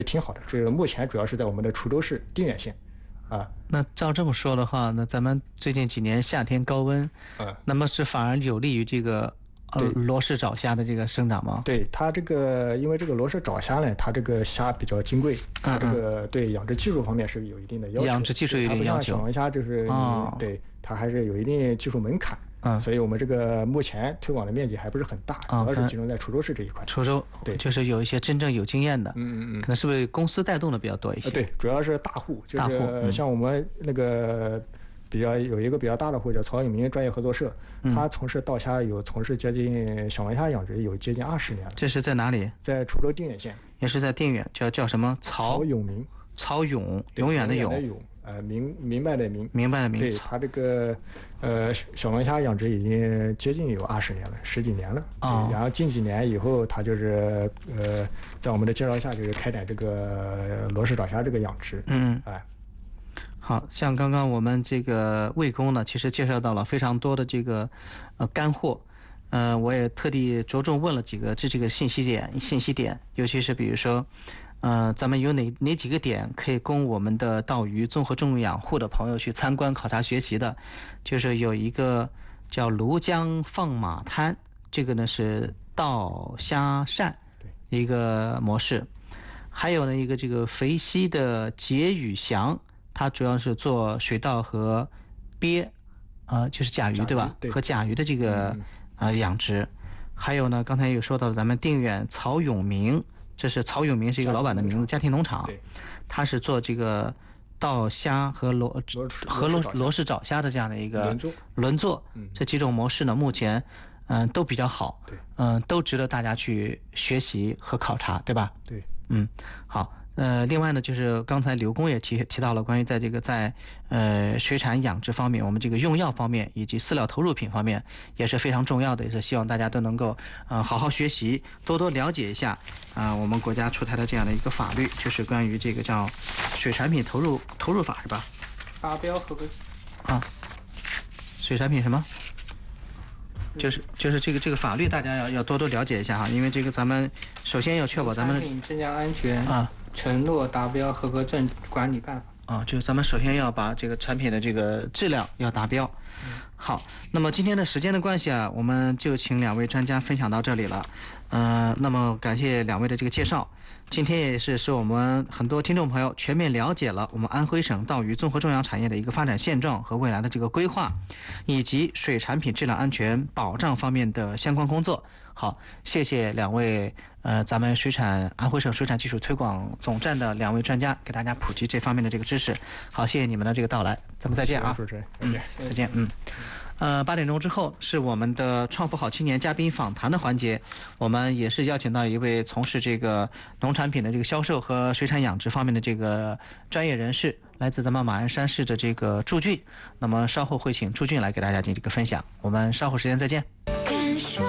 挺好的。这个目前主要是在我们的滁州市定远县，啊。 那照这么说的话，那咱们最近几年夏天高温，那么是反而有利于这个罗氏爪虾的这个生长吗？ 对，它这个因为这个罗氏爪虾呢，它这个虾比较金贵，它这个对养殖技术方面是有一定的要求， 养殖技术有一定要求。 它不像小龙虾就是对它还是有一定技术门槛。所以我们这个目前推广的面积还不是很大，主要是集中在滁州市这一块。 滁州对，就是有一些真正有经验的，可能是不是公司带动的比较多一些？ 对，主要是大户，就是像我们那个有一个比较大的户叫曹永明专业合作社，他从事稻虾从事接近小龙虾养殖有接近20年了。 这是在哪里？ 在滁州定远县， 也是在定远，叫什么？ 曹永明， 曹永，永远的永。 明白的明。对，他这个小龙虾养殖已经接近有20年了，10几年了。然后近几年以后，他就是在我们的介绍下，就是开展这个罗氏爪虾这个养殖。 好像刚刚我们这个魏工呢，其实介绍到了非常多的这个干货。我也特地着重问了几个这个信息点，尤其是比如说。咱们有哪几个点可以供我们的稻鱼综合种养户的朋友去参观考察学习的？就是有一个叫庐江放马滩，这个呢是稻虾扇一个模式，还有呢一个这个肥西的结羽祥，它主要是做水稻和鳖，就是甲鱼对吧？和甲鱼的这个养殖，还有呢刚才有说到咱们定远曹永明。这是曹永明是一个老板的名字，家庭农场，他是做这个稻虾和罗氏爪虾的这样的一个轮作，这几种模式呢，目前都比较好，都值得大家去学习和考察，对吧？ 对， 好。另外呢，就是刚才刘工也提到了关于在水产养殖方面，我们这个用药方面以及饲料投入品方面也是非常重要的，也是希望大家都能够好好学习，多多了解一下我们国家出台的这样的一个法律，就是关于这个叫水产品投入法是吧？ 达标合格水产品什么？就是这个法律，大家要多多了解一下哈，因为这个咱们首先要确保咱们产品质量安全承诺达标合格证管理办法就是咱们首先要把这个产品的这个质量要达标。好，那么今天的时间的关系我们就请2位专家分享到这里了。那么感谢2位的这个介绍。今天也是使我们很多听众朋友全面了解了我们安徽省稻鱼综合种养产业的一个发展现状和未来的这个规划，以及水产品质量安全保障方面的相关工作。好，谢谢2位咱们安徽省水产技术推广总站的2位专家给大家普及这方面的这个知识。好，谢谢你们的这个到来，咱们再见啊！ 主持人， 再见。8点钟之后是我们的创富好青年嘉宾访谈的环节，我们也是邀请到一位从事这个农产品的这个销售和水产养殖方面的这个专业人士，来自咱们马鞍山市的这个朱俊。那么稍后会请朱俊来给大家进行这个分享，我们稍后时间再见。